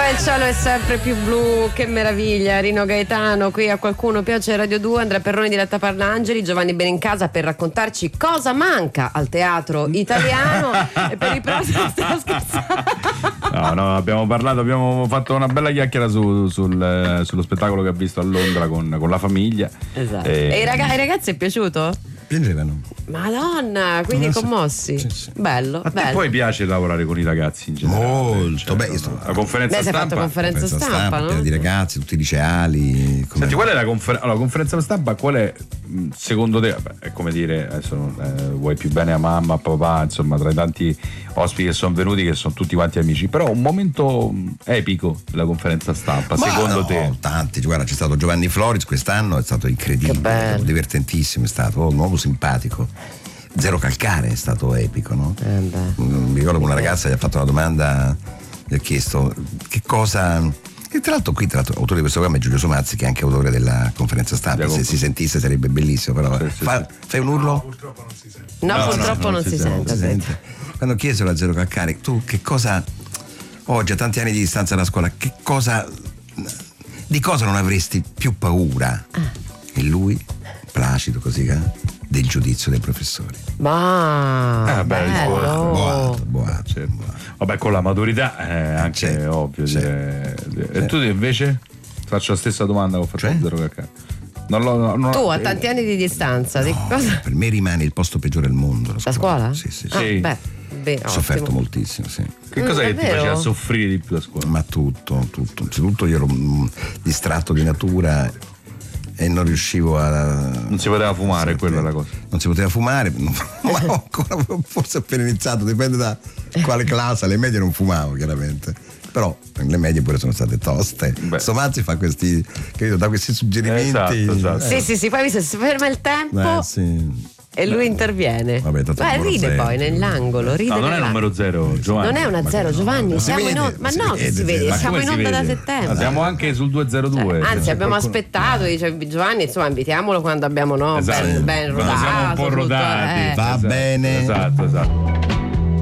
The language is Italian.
poi il cielo è sempre più blu, che meraviglia. Rino Gaetano qui a Qualcuno Piace Radio 2, Andrea Perroni di Latta Parlangeli, Giovanni Benincasa per raccontarci cosa manca al teatro italiano e per i prossimi stiamo scherzando. No, abbiamo fatto una bella chiacchiera sullo spettacolo che ha visto a Londra con la famiglia. Esatto. E ai ragazzi è piaciuto? Piangevano. Madonna, quindi commossi. Sì. Bello, A te poi piace lavorare con i ragazzi in generale? Molto, la conferenza sei stampa. fatto conferenza stampa, no? piena di ragazzi, tutti i liceali. Senti, qual è la conferenza stampa? Qual è secondo te? È come dire, adesso vuoi più bene a mamma, a papà, insomma, tra i tanti ospiti che sono venuti, che sono tutti quanti amici, però un momento epico della conferenza stampa, secondo te? Tanti, guarda, c'è stato Giovanni Floris quest'anno, è stato incredibile, divertentissimo, è stato un uomo simpatico. Zero Calcare è stato epico, no? Mi ricordo che una ragazza gli ha fatto una domanda, gli ha chiesto che cosa. E tra l'altro autore di questo programma è Giulio Somazzi, che è anche autore della conferenza stampa. Se si sentisse sarebbe bellissimo, però fai un urlo? No, purtroppo non si sente. No, purtroppo non si sente. Quando chiesero a Zero Calcare, tu che cosa oggi a tanti anni di distanza dalla scuola, di cosa non avresti più paura? E lui, placido così, del giudizio dei professori. Ma boato. Certo. Vabbè, con la maturità è anche ovvio. E tu invece? Faccio la stessa domanda che ho fatto a Zero Calcare. Tu a tanti anni di distanza, di cosa? Per me rimane il posto peggiore al mondo. La scuola? Sì. Ho sofferto moltissimo, sì. Che cosa che ti faceva soffrire di più a scuola? Ma tutto. Innanzitutto io ero distratto di natura e non riuscivo a. Non si poteva fumare, quella è la cosa. Non si poteva fumare, ma ancora forse appena iniziato, dipende da quale classe. Alle medie non fumavo, chiaramente. Però le medie pure sono state toste. Somazzi fa questi, credo, da questi suggerimenti. Esatto. Sì, poi si ferma il tempo. E lui interviene. Ride poi nell'angolo. No, non è numero 0, Giovanni. Non è una 0, Giovanni. Siamo in onda. Ma no, si vede, siamo in onda da settembre. Siamo anche sul 202. Anzi, abbiamo aspettato, dice Giovanni, insomma, invitiamolo quando abbiamo ben rodato. Siamo un po' rodati. Va bene. Esatto.